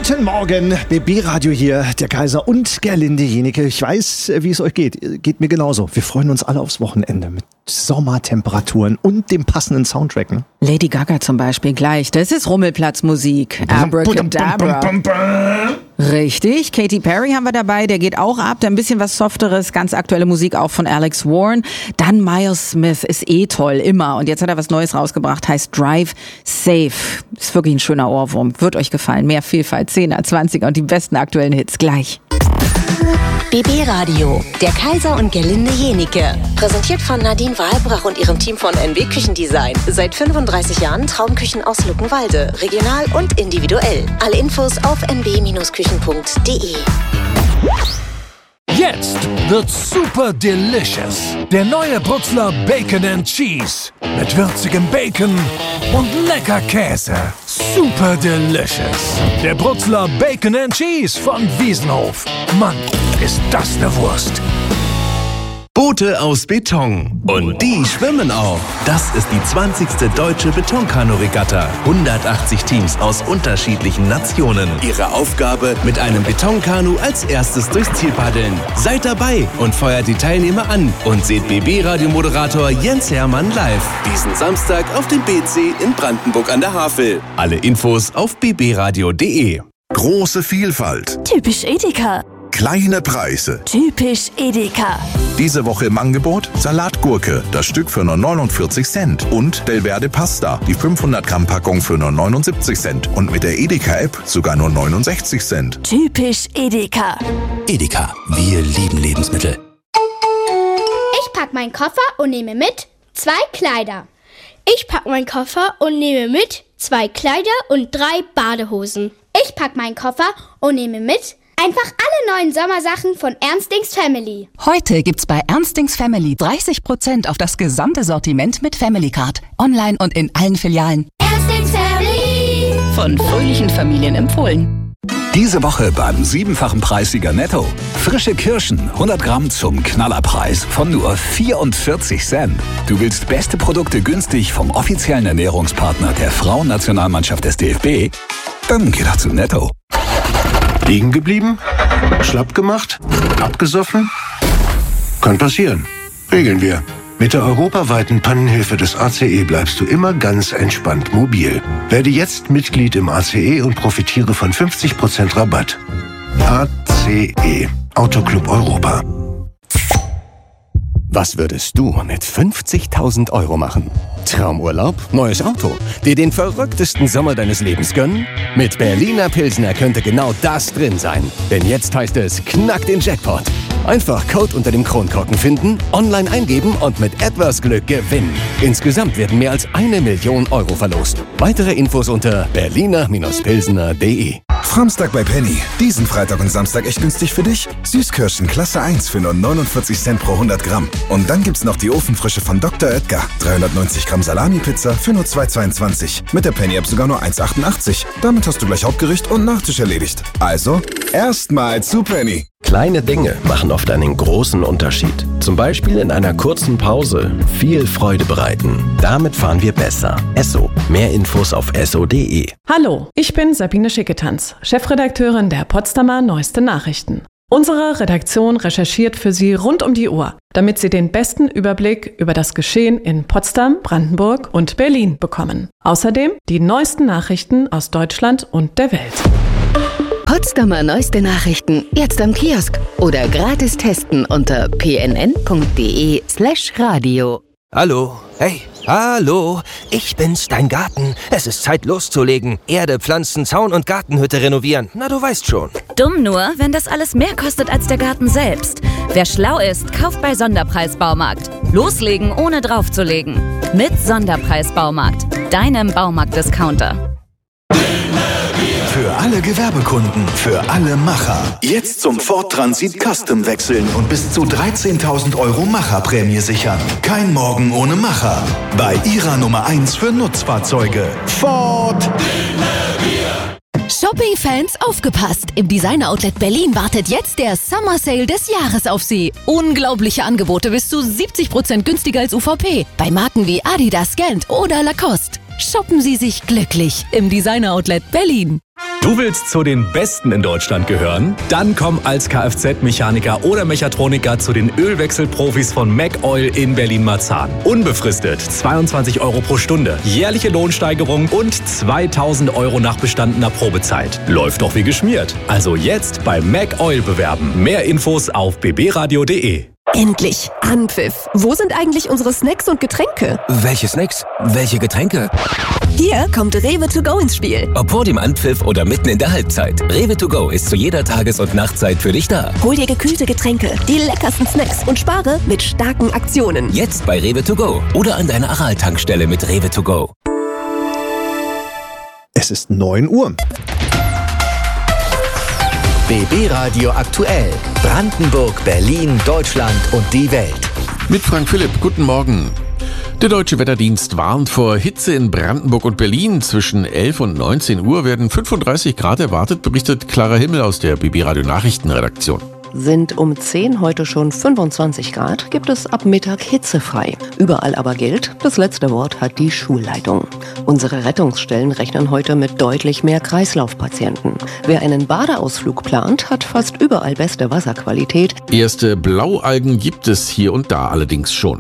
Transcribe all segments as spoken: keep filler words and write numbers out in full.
Guten Morgen, B B-Radio hier, der Kaiser und Gerlinde Jenike. Ich weiß, wie es euch geht. Geht mir genauso. Wir freuen uns alle aufs Wochenende mit Sommertemperaturen und dem passenden Soundtrack. Ne? Lady Gaga zum Beispiel gleich. Das ist Rummelplatzmusik. Abracadabra. Richtig. Katy Perry haben wir dabei. Der geht auch ab. Der ein bisschen was Softeres. Ganz aktuelle Musik auch von Alex Warren. Dann Miles Smith. Ist eh toll. Immer. Und jetzt hat er was Neues rausgebracht. Heißt Drive Safe. Ist wirklich ein schöner Ohrwurm. Wird euch gefallen. Mehr Vielfalt. zehner, zwanziger und die besten aktuellen Hits. Gleich. B B-Radio, der Kaiser und Gerlinde Jenike. Präsentiert von Nadine Wahlbrach und ihrem Team von N W Küchendesign. Seit fünfunddreißig Jahren Traumküchen aus Luckenwalde. Regional und individuell. Alle Infos auf n b küchen punkt d e. Jetzt wird's super delicious. Der neue Brutzler Bacon and Cheese. Mit würzigem Bacon und lecker Käse. Super delicious. Der Brutzler Bacon and Cheese von Wiesenhof. Mann, ist das eine Wurst. Boote aus Beton. Und die schwimmen auch. Das ist die zwanzigste Deutsche Betonkanu-Regatta. hundertachtzig Teams aus unterschiedlichen Nationen. Ihre Aufgabe, mit einem Betonkanu als erstes durchs Ziel paddeln. Seid dabei und feuert die Teilnehmer an. Und seht B B-Radio-Moderator Jens Hermann live. Diesen Samstag auf dem B C in Brandenburg an der Havel. Alle Infos auf b b radio punkt d e. Große Vielfalt. Typisch Edeka. Kleine Preise. Typisch Edeka. Diese Woche im Angebot Salatgurke, das Stück für nur neunundvierzig Cent. Und Delverde Pasta, die fünfhundert Gramm Packung für nur neunundsiebzig Cent. Und mit der Edeka-App sogar nur neunundsechzig Cent. Typisch Edeka. Edeka, wir lieben Lebensmittel. Ich pack meinen Koffer und nehme mit zwei Kleider. Ich pack meinen Koffer und nehme mit zwei Kleider und drei Badehosen. Ich pack meinen Koffer und nehme mit einfach alle neuen Sommersachen von Ernstings Family. Heute gibt's bei Ernstings Family dreißig Prozent auf das gesamte Sortiment mit Family Card. Online und in allen Filialen. Ernstings Family. Von fröhlichen Familien empfohlen. Diese Woche beim siebenfachen Preissieger Netto. Frische Kirschen, hundert Gramm zum Knallerpreis von nur vierundvierzig Cent. Du willst beste Produkte günstig vom offiziellen Ernährungspartner der Frauennationalmannschaft des D F B? Dann geh doch zu Netto. Liegen geblieben? Schlapp gemacht? Abgesoffen? Kann passieren. Regeln wir. Mit der europaweiten Pannenhilfe des A C E bleibst du immer ganz entspannt mobil. Werde jetzt Mitglied im A C E und profitiere von fünfzig Prozent Rabatt. A C E. Autoclub Europa. Was würdest du mit fünfzigtausend Euro machen? Traumurlaub? Neues Auto? Dir den verrücktesten Sommer deines Lebens gönnen? Mit Berliner Pilsner könnte genau das drin sein. Denn jetzt heißt es, knack den Jackpot. Einfach Code unter dem Kronkorken finden, online eingeben und mit etwas Glück gewinnen. Insgesamt werden mehr als eine Million Euro verlost. Weitere Infos unter berliner pilsner punkt d e. Samstag bei Penny. Diesen Freitag und Samstag echt günstig für dich. Süßkirschen Klasse eins für nur neunundvierzig Cent pro hundert Gramm. Und dann gibt's noch die Ofenfrische von Doktor Oetker. dreihundertneunzig Gramm Salami-Pizza für nur zwei zweiundzwanzig. Mit der Penny-App sogar nur eins achtundachtzig. Damit hast du gleich Hauptgericht und Nachtisch erledigt. Also, erstmal zu Penny. Kleine Dinge machen oft einen großen Unterschied. Zum Beispiel in einer kurzen Pause viel Freude bereiten. Damit fahren wir besser. Esso. Mehr Infos auf esso punkt d e. Hallo, ich bin Sabine Schicketanz, Chefredakteurin der Potsdamer Neueste Nachrichten. Unsere Redaktion recherchiert für Sie rund um die Uhr, damit Sie den besten Überblick über das Geschehen in Potsdam, Brandenburg und Berlin bekommen. Außerdem die neuesten Nachrichten aus Deutschland und der Welt. Potsdamer Neueste Nachrichten jetzt am Kiosk oder gratis testen unter p n n punkt d e slash radio. Hallo, hey, hallo, ich bin's, dein Garten. Es ist Zeit loszulegen. Erde, Pflanzen, Zaun und Gartenhütte renovieren. Na, du weißt schon. Dumm nur, wenn das alles mehr kostet als der Garten selbst. Wer schlau ist, kauft bei Sonderpreis Baumarkt. Loslegen, ohne draufzulegen. Mit Sonderpreis Baumarkt, deinem Baumarkt-Discounter. Für alle Gewerbekunden, für alle Macher. Jetzt zum Ford Transit Custom wechseln und bis zu dreizehntausend Euro Macherprämie sichern. Kein Morgen ohne Macher. Bei Ihrer Nummer eins für Nutzfahrzeuge. Ford. Shopping-Fans, aufgepasst! Im Designer Outlet Berlin wartet jetzt der Summer Sale des Jahres auf Sie. Unglaubliche Angebote bis zu siebzig Prozent günstiger als U V P. Bei Marken wie Adidas, Gant oder Lacoste. Shoppen Sie sich glücklich im Designer Outlet Berlin. Du willst zu den Besten in Deutschland gehören? Dann komm als Kfz-Mechaniker oder Mechatroniker zu den Ölwechselprofis von MacOil in Berlin-Marzahn. Unbefristet zweiundzwanzig Euro pro Stunde, jährliche Lohnsteigerung und zweitausend Euro nach bestandener Probezeit. Läuft doch wie geschmiert. Also jetzt bei MacOil bewerben. Mehr Infos auf b b radio punkt d e. Endlich! Anpfiff! Wo sind eigentlich unsere Snacks und Getränke? Welche Snacks? Welche Getränke? Hier kommt Rewe to go ins Spiel. Ob vor dem Anpfiff oder mitten in der Halbzeit. Rewe to go ist zu jeder Tages- und Nachtzeit für dich da. Hol dir gekühlte Getränke, die leckersten Snacks und spare mit starken Aktionen. Jetzt bei Rewe to go oder an deiner Aral-Tankstelle mit Rewe to go. Es ist neun Uhr. B B Radio aktuell. Brandenburg, Berlin, Deutschland und die Welt. Mit Frank Philipp, guten Morgen. Der Deutsche Wetterdienst warnt vor Hitze in Brandenburg und Berlin. Zwischen elf und neunzehn Uhr werden fünfunddreißig Grad erwartet, berichtet Clara Himmel aus der B B Radio Nachrichtenredaktion. Sind um zehn heute schon fünfundzwanzig Grad, gibt es ab Mittag hitzefrei. Überall aber gilt, das letzte Wort hat die Schulleitung. Unsere Rettungsstellen rechnen heute mit deutlich mehr Kreislaufpatienten. Wer einen Badeausflug plant, hat fast überall beste Wasserqualität. Erste Blaualgen gibt es hier und da allerdings schon.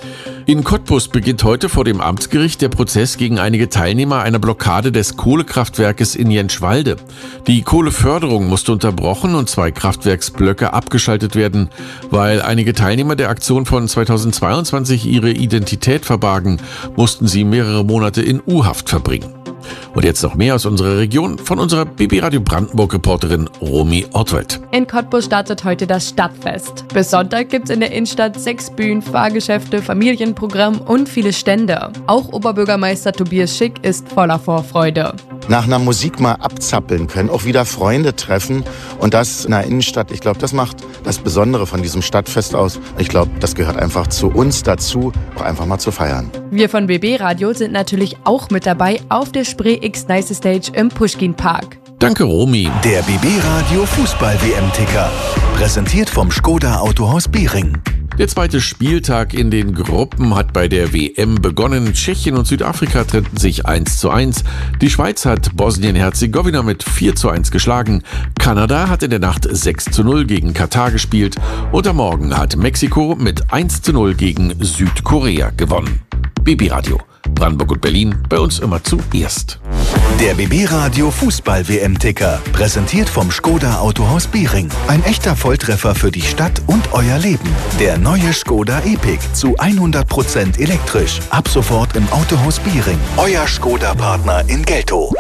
In Cottbus beginnt heute vor dem Amtsgericht der Prozess gegen einige Teilnehmer einer Blockade des Kohlekraftwerkes in Jentschwalde. Die Kohleförderung musste unterbrochen und zwei Kraftwerksblöcke abgeschaltet werden. Weil einige Teilnehmer der Aktion von zweitausendzweiundzwanzig ihre Identität verbargen, mussten sie mehrere Monate in U-Haft verbringen. Und jetzt noch mehr aus unserer Region von unserer B B Radio Brandenburg-Reporterin Romy Ortwald. In Cottbus startet heute das Stadtfest. Bis Sonntag gibt's in der Innenstadt sechs Bühnen, Fahrgeschäfte, Familienprogramm und viele Stände. Auch Oberbürgermeister Tobias Schick ist voller Vorfreude. Nach einer Musik mal abzappeln können, auch wieder Freunde treffen und das in der Innenstadt. Ich glaube, das macht das Besondere von diesem Stadtfest aus. Ich glaube, das gehört einfach zu uns dazu, auch einfach mal zu feiern. Wir von B B Radio sind natürlich auch mit dabei auf der Spree X Nice Stage im Puschkin Park. Danke, Romy. Der B B Radio Fußball-W M-Ticker. Präsentiert vom Skoda Autohaus Behring. Der zweite Spieltag in den Gruppen hat bei der W M begonnen. Tschechien und Südafrika trennten sich eins zu eins. Die Schweiz hat Bosnien-Herzegowina mit vier zu eins geschlagen. Kanada hat in der Nacht sechs zu null gegen Katar gespielt. Und am Morgen hat Mexiko mit eins zu null gegen Südkorea gewonnen. B B Radio. Brandenburg und Berlin, bei uns immer zuerst. Der B B Radio Fußball-W M-Ticker. Präsentiert vom Skoda Autohaus Behring. Ein echter Volltreffer für die Stadt und euer Leben. Der neue Skoda Epic zu hundert Prozent elektrisch. Ab sofort im Autohaus Behring. Euer Skoda-Partner in Geltow.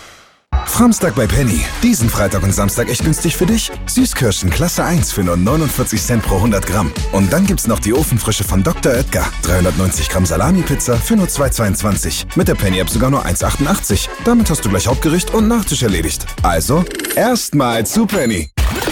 Framstag bei Penny. Diesen Freitag und Samstag echt günstig für dich. Süßkirschen Klasse eins für nur neunundvierzig Cent pro hundert Gramm. Und dann gibt's noch die Ofenfrische von Doktor Oetker. dreihundertneunzig Gramm Salami-Pizza für nur zwei Euro zweiundzwanzig. Mit der Penny-App sogar nur eins Euro achtundachtzig. Damit hast du gleich Hauptgericht und Nachtisch erledigt. Also, erstmal zu Penny.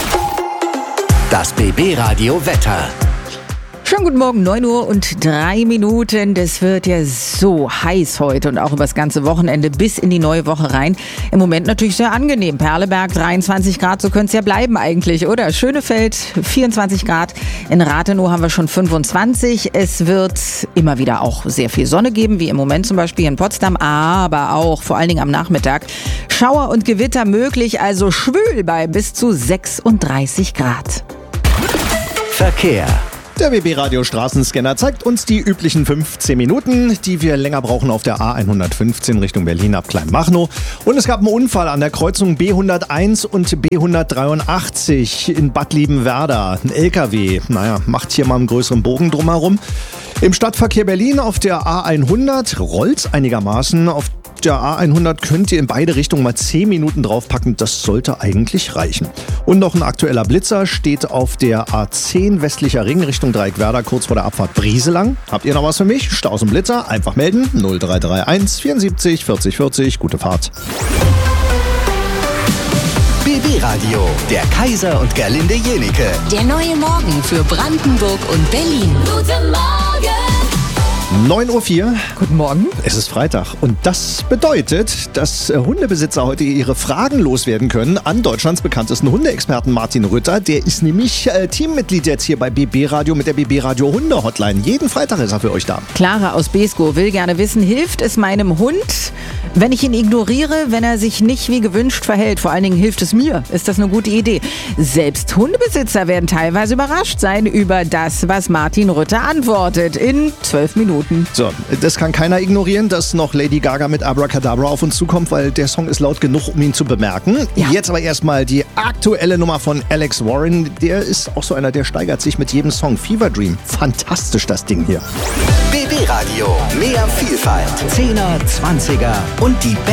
Das B B Radio Wetter. Schönen guten Morgen, neun Uhr und drei Minuten. Das wird ja so heiß heute und auch übers ganze Wochenende bis in die neue Woche rein. Im Moment natürlich sehr angenehm. Perleberg dreiundzwanzig Grad, so könnte es ja bleiben eigentlich, oder? Schönefeld vierundzwanzig Grad. In Rathenow haben wir schon fünfundzwanzig. Es wird immer wieder auch sehr viel Sonne geben, wie im Moment zum Beispiel in Potsdam, aber auch vor allen Dingen am Nachmittag Schauer und Gewitter möglich, also schwül bei bis zu sechsunddreißig Grad. Verkehr. Der B B Radio Straßenscanner zeigt uns die üblichen fünfzehn Minuten, die wir länger brauchen auf der A hundertfünfzehn Richtung Berlin ab Kleinmachnow. Und es gab einen Unfall an der Kreuzung B hunderteins und B hundertdreiundachtzig in Bad Liebenwerda. Ein L K W, naja, macht hier mal einen größeren Bogen drumherum. Im Stadtverkehr Berlin auf der A hundert rollt's einigermaßen. Auf der A hundert könnt ihr in beide Richtungen mal zehn Minuten draufpacken. Das sollte eigentlich reichen. Und noch ein aktueller Blitzer steht auf der A zehn westlicher Ring Richtung Dreieckwerder kurz vor der Abfahrt Brieselang. Habt ihr noch was für mich? Staus und Blitzer? Einfach melden. null drei drei eins vierundsiebzig vierzig vierzig. Gute Fahrt. B B Radio, der Kaiser und Gerlinde Jenike. Der neue Morgen für Brandenburg und Berlin. Guten Morgen! neun Uhr vier. Guten Morgen. Es ist Freitag und das bedeutet, dass Hundebesitzer heute ihre Fragen loswerden können an Deutschlands bekanntesten Hundeexperten Martin Rütter. Der ist nämlich äh, Teammitglied jetzt hier bei B B Radio mit der B B Radio Hunde Hotline. Jeden Freitag ist er für euch da. Clara aus Beeskow will gerne wissen, hilft es meinem Hund, wenn ich ihn ignoriere, wenn er sich nicht wie gewünscht verhält? Vor allen Dingen hilft es mir. Ist das eine gute Idee? Selbst Hundebesitzer werden teilweise überrascht sein über das, was Martin Rütter antwortet in zwölf Minuten. So, das kann keiner ignorieren, dass noch Lady Gaga mit Abracadabra auf uns zukommt, weil der Song ist laut genug, um ihn zu bemerken. Ja. Jetzt aber erstmal die aktuelle Nummer von Alex Warren. Der ist auch so einer, der steigert sich mit jedem Song. Fever Dream. Fantastisch, das Ding hier. B B Radio. Mehr Vielfalt. Zehner, Zwanziger und die